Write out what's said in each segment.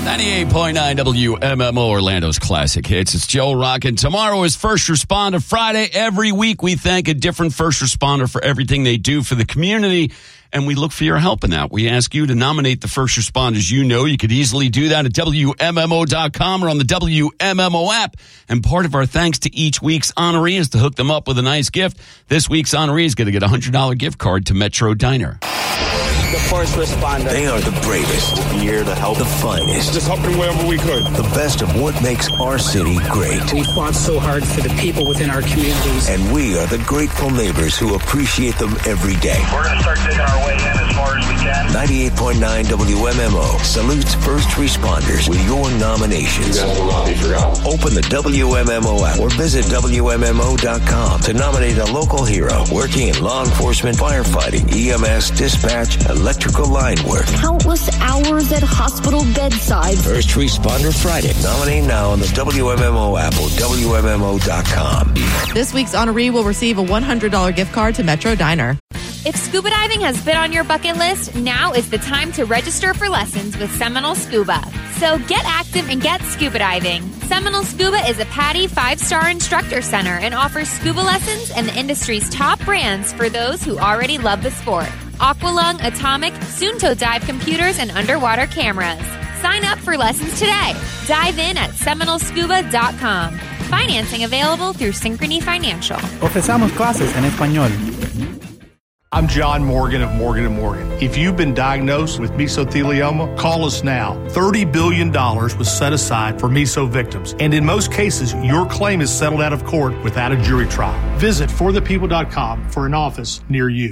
98.9 WMMO, Orlando's classic hits. It's Joe Rock, and tomorrow is First Responder Friday. Every week we thank a different first responder for everything they do for the community, and we look for your help in that. We ask you to nominate the first responders you know. You could easily do that at WMMO.com or on the WMMO app. And part of our thanks to each week's honoree is to hook them up with a nice gift. This week's honoree is going to get a $100 gift card to Metro Diner. The first responder. They are the bravest. We're here to help. The finest. Just helping wherever we could. The best of what makes our city great. We fought so hard for the people within our communities. And we are the grateful neighbors who appreciate them every day. We're going to start digging our way in as far as we can. 98.9 WMMO salutes first responders with your nominations. You guys will not be forgotten. Open the WMMO app or visit WMMO.com to nominate a local hero working in law enforcement, firefighting, EMS, dispatch, electrical line work. Countless hours at hospital bedside. First Responder Friday. Nominate now on the WMMO app or WMMO.com. This week's honoree will receive a $100 gift card to Metro Diner. If scuba diving has been on your bucket list, now is the time to register for lessons with Seminole Scuba. So get active and get scuba diving. Seminole Scuba is a PADI 5-star instructor center and offers scuba lessons and the industry's top brands for those who already love the sport. Aqualung, Atomic, Sunto Dive computers, and underwater cameras. Sign up for lessons today. Dive in at seminolescuba.com. Financing available through Synchrony Financial. Ofrecemos clases en español. I'm John Morgan of Morgan & Morgan. If you've been diagnosed with mesothelioma, call us now. $30 billion was set aside for meso victims. And in most cases, your claim is settled out of court without a jury trial. Visit forthepeople.com for an office near you.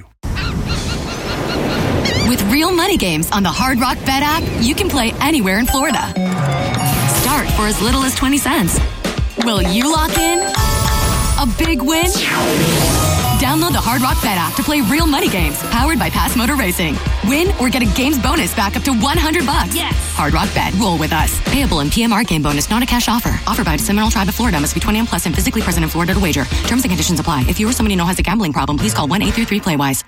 With real money games on the Hard Rock Bet app, you can play anywhere in Florida. Start for as little as 20 cents. Will you lock in a big win? Download the Hard Rock Bet app to play real money games powered by Pass Motor Racing. Win or get a games bonus back up to $100. Yes. Hard Rock Bet. Roll with us. Payable in PMR game bonus, not a cash offer. Offered by the Seminole Tribe of Florida. Must be 21 plus and physically present in Florida to wager. Terms and conditions apply. If you or someone you know has a gambling problem, please call 1-833-PLAY-WISE.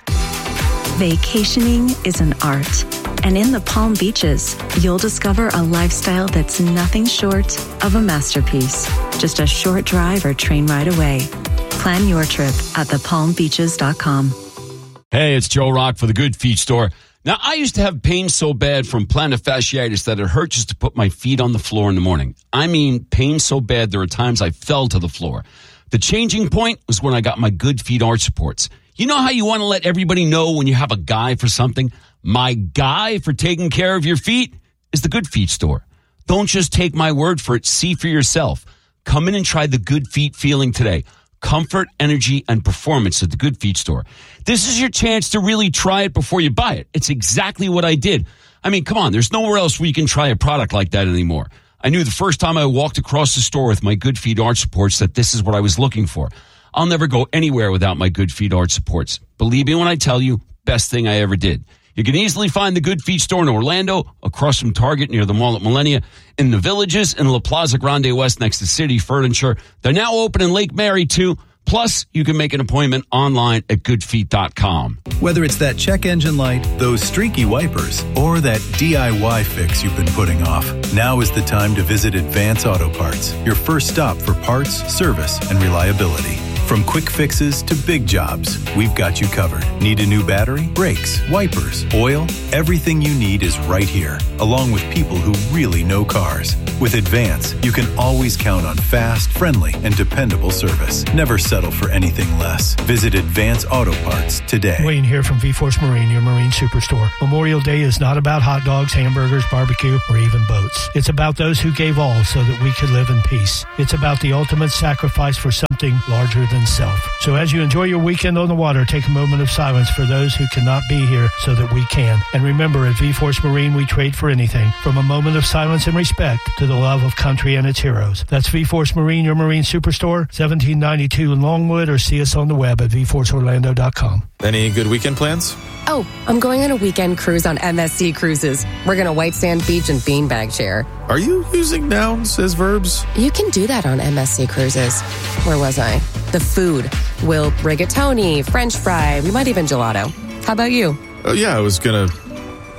Vacationing is an art. And in the Palm Beaches, you'll discover a lifestyle that's nothing short of a masterpiece. Just a short drive or train ride away. Plan your trip at thepalmbeaches.com. Hey, it's Joe Rock for the Good Feet Store. Now, I used to have pain so bad from plantar fasciitis that it hurt just to put my feet on the floor in the morning. I mean, pain so bad there are times I fell to the floor. The changing point was when I got my Good Feet arch supports. You know how you want to let everybody know when you have a guy for something? My guy for taking care of your feet is the Good Feet Store. Don't just take my word for it. See for yourself. Come in and try the Good Feet feeling today. Comfort, energy, and performance at the Good Feet Store. This is your chance to really try it before you buy it. It's exactly what I did. I mean, come on, there's nowhere else where you can try a product like that anymore. I knew the first time I walked across the store with my Good Feet arch supports that this is what I was looking for. I'll never go anywhere without my Good Feet arch supports. Believe me when I tell you, best thing I ever did. You can easily find the Good Feet Store in Orlando, across from Target near the mall at Millennia, in the Villages, in La Plaza Grande West next to City Furniture. They're now open in Lake Mary, too. Plus, you can make an appointment online at goodfeet.com. Whether it's that check engine light, those streaky wipers, or that DIY fix you've been putting off, now is the time to visit Advance Auto Parts, your first stop for parts, service, and reliability. From quick fixes to big jobs, we've got you covered. Need a new battery, brakes, wipers, oil? Everything you need is right here, along with people who really know cars. With Advance, you can always count on fast, friendly, and dependable service. Never settle for anything less. Visit Advance Auto Parts today. Wayne here from V-Force Marine, your marine superstore. Memorial Day is not about hot dogs, hamburgers, barbecue, or even boats. It's about those who gave all so that we could live in peace. It's about the ultimate sacrifice for something larger than self. So as you enjoy your weekend on the water, take a moment of silence for those who cannot be here so that we can. And remember, at V-Force Marine, we trade for anything, from a moment of silence and respect to the love of country and its heroes. That's V-Force Marine, your marine superstore, 1792 in Longwood, or see us on the web at vforceorlando.com. Any good weekend plans? Oh, I'm going on a weekend cruise on MSC Cruises. We're going to White Sand Beach and Beanbag Share. Are you using nouns as verbs? You can do that on MSC Cruises. Where was I? The food. We'll rigatoni, French fry, we might even gelato. How about you? Oh, yeah, I was going to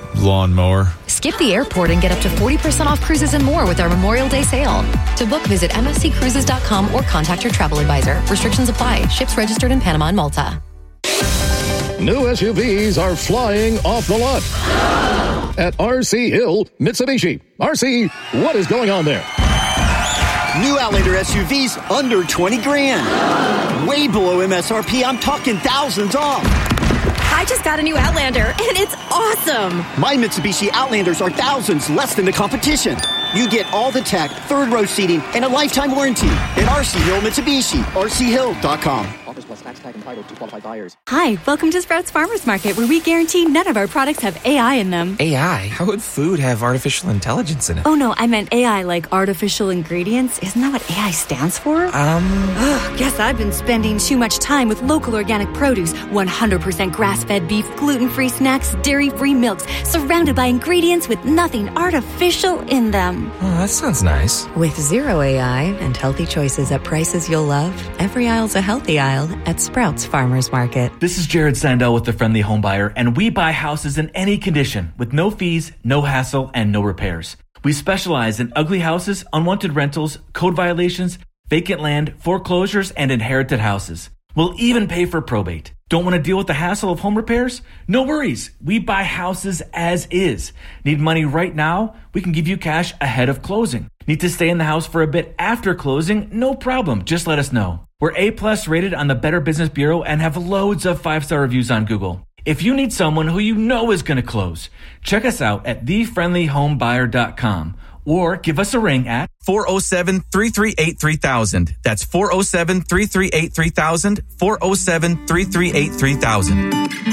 lawnmower. Skip the airport and get up to 40% off cruises and more with our Memorial Day sale. To book, visit msccruises.com or contact your travel advisor. Restrictions apply. Ships registered in Panama and Malta. New SUVs are flying off the lot at RC Hill Mitsubishi. RC, what is going on there? New Outlander SUVs under 20 grand. Way below MSRP. I'm talking thousands off. I just got a new Outlander, and it's awesome. My Mitsubishi Outlanders are thousands less than the competition. You get all the tech, third row seating, and a lifetime warranty at RC Hill Mitsubishi. RCHill.com. Offers plus tax tag entitled to qualified buyers. Hi, welcome to Sprouts Farmers Market, where we guarantee none of our products have AI in them. AI? How would food have artificial intelligence in it? Oh no, I meant AI like artificial ingredients. Isn't that what AI stands for? Guess I've been spending too much time with local organic produce, 100% grass-fed beef, gluten-free snacks, dairy-free milks, surrounded by ingredients with nothing artificial in them. Oh, that sounds nice. With zero AI and healthy choices at prices you'll love, every aisle's a healthy aisle at Sprouts Farmers Market. This is Jared Sandell with The Friendly Home Buyer, and we buy houses in any condition with no fees, no hassle, and no repairs. We specialize in ugly houses, unwanted rentals, code violations, vacant land, foreclosures, and inherited houses. We'll even pay for probate. Don't want to deal with the hassle of home repairs? No worries. We buy houses as is. Need money right now? We can give you cash ahead of closing. Need to stay in the house for a bit after closing? No problem. Just let us know. We're A+ rated on the Better Business Bureau and have loads of 5-star reviews on Google. If you need someone who you know is going to close, check us out at thefriendlyhomebuyer.com or give us a ring at 407-338-3000. That's 407-338-3000, 407-338-3000.